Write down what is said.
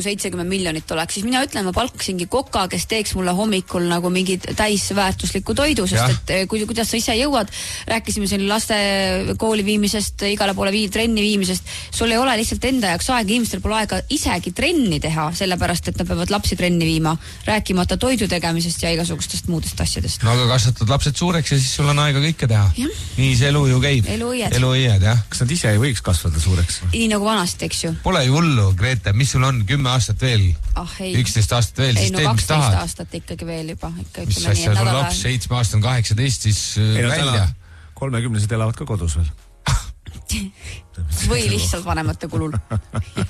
70 miljonit oleks, siis mina ütlen, ma palkasingi koka, kes teeks mulle hommikul nagu mingi täisväärtusliku toidu, sest et kuidas sa ise jõuad, rääkisime siin laste kooli viimisest, igale poole trenni viimisest, sul ei ole lihtsalt enda jaoks aega, inimestel pole aega isegi trenni teha, sellepärast, et nad peavad lapsi trenni viima, rääkimata toidu tegemisest ja igasugustest muudest asjadest. No aga kasvatad lapsed suureks ja siis sul on aega kõike teha. Ja. Nii see elu ju käib. Eluiied, jah. Kas nad ise ei võiks kasvada suureks? Nii nagu vanasti, eks ju. Pole ju hullu, Grete, mis sul on 10 aastat veel? 11 aastat veel, siis teed, mis tahad. 12 aastat ikkagi veel juba. Mis asja, sul laps 7 aastat on 18, siis välja. 30-sed elavad ka kodus veel. Või lihtsalt vanemate kulul.